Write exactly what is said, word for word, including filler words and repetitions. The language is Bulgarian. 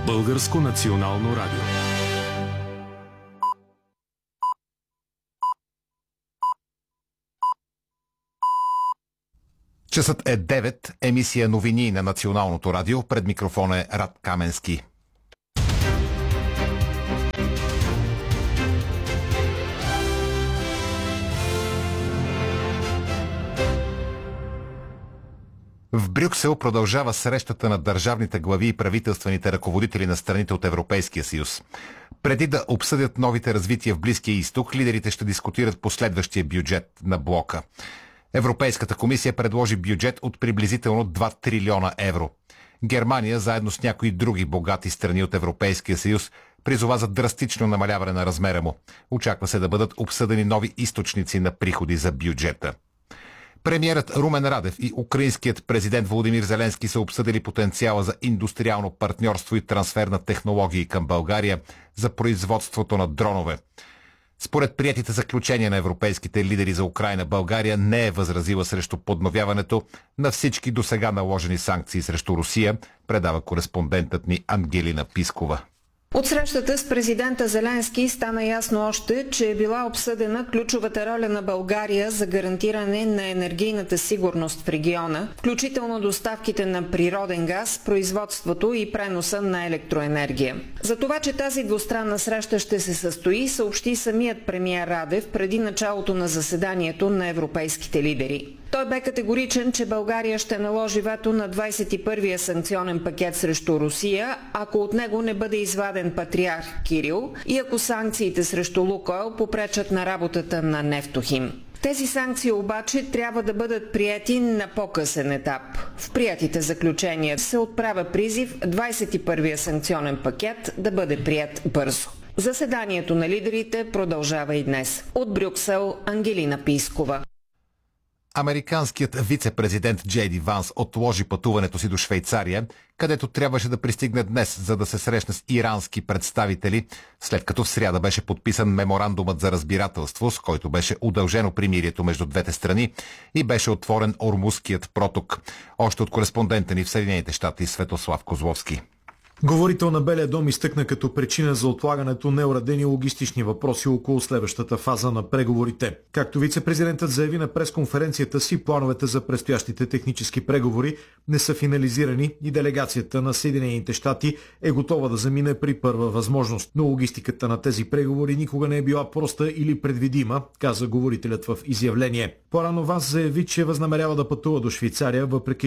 Българско национално радио. Часът е девет, емисия новини на Националното радио. Пред микрофона е Рад Каменски. В Брюксел продължава срещата на държавните глави и правителствените ръководители на страните от Европейския съюз. Преди да обсъдят новите развития в Близкия изток, лидерите ще дискутират последващия бюджет на блока. Европейската комисия предложи бюджет от приблизително два трилиона евро. Германия, заедно с някои други богати страни от Европейския съюз, призова за драстично намаляване на размера му. Очаква се да бъдат обсъдени нови източници на приходи за бюджета. Премиерът Румен Радев и украинският президент Володимир Зеленски са обсъдили потенциала за индустриално партньорство и трансфер на технологии към България за производството на дронове. Според приетите заключения на европейските лидери за Украйна, България не е възразила срещу подновяването на всички досега наложени санкции срещу Русия, предава кореспондентът ни Ангелина Пискова. От срещата с президента Зеленски стана ясно още, че е била обсъдена ключовата роля на България за гарантиране на енергийната сигурност в региона, включително доставките на природен газ, производството и преноса на електроенергия. За това, че тази двустранна среща ще се състои, съобщи самият премиер Радев преди началото на заседанието на европейските лидери. Той бе категоричен, че България ще наложи вето на двадесет и първия санкционен пакет срещу Русия, ако от него не бъде изваден патриарх Кирил и ако санкциите срещу Лукойл попречат на работата на Нефтохим. Тези санкции обаче трябва да бъдат приети на по-късен етап. В приетите заключения се отправя призив двадесет и първия санкционен пакет да бъде приет бързо. Заседанието на лидерите продължава и днес. От Брюксел, Ангелина Пискова. Американският вице-президент Джей Ди Ванс отложи пътуването си до Швейцария, където трябваше да пристигне днес, за да се срещне с ирански представители, след като в сряда беше подписан меморандумът за разбирателство, с който беше удължено примирието между двете страни и беше отворен Ормузският проток. Още от кореспондента ни в Съединените щати Светослав Козловски. Говорител на Белия дом изтъкна като причина за отлагането неуредени логистични въпроси около следващата фаза на преговорите. Както вице-президентът заяви на пресконференцията си, плановете за предстоящите технически преговори не са финализирани и делегацията на Съединените щати е готова да замине при първа възможност. Но логистиката на тези преговори никога не е била проста или предвидима, каза говорителят в изявление. По-рано Ванс заяви, че възнамерява да пътува до Швейцария, въпреки